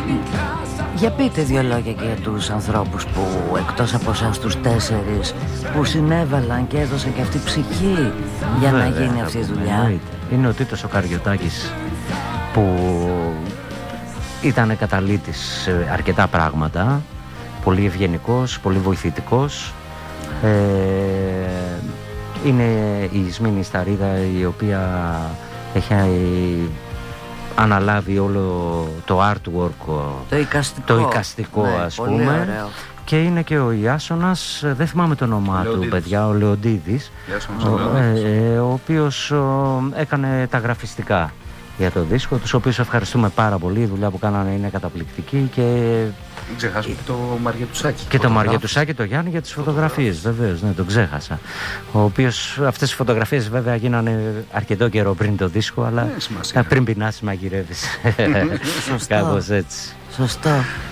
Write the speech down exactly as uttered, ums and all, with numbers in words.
Για πείτε δύο λόγια και για τους ανθρώπους που εκτός από εσάς τους τέσσερις που συνέβαλαν και έδωσαν και αυτή ψυχή για Βέβαια, να γίνει αυτή η δουλειά. Είναι ο Τίτος ο Καριωτάκης που ήταν καταλήτης σε αρκετά πράγματα, πολύ ευγενικός, πολύ βοηθητικός. ε, είναι η Ισμήνη Σταρίδα, η οποία έχει αναλάβει όλο το artwork, το εικαστικό, το εικαστικό ναι, ας πούμε ωραίο. Και είναι και ο Ιάσονας, δεν θυμάμαι το όνομά του παιδιά, ο Λεοντίδης, ο, ο, ε, ο οποίος ο, έκανε τα γραφιστικά για το δίσκο, τους οποίους ευχαριστούμε πάρα πολύ, η δουλειά που κάνανε είναι καταπληκτική. Και μην ξεχάσουμε και το Μαριετουσάκη. Και το Μαριετουσάκη το Γιάννη για τις φωτογραφίες, βεβαίως, ναι, τον ξέχασα. Ο οποίος, αυτές τις φωτογραφίες βέβαια γίνανε αρκετό καιρό πριν το δίσκο, αλλά ναι, πριν πεινάσει μαγειρεύεις. Κάπως έτσι. Σωστό.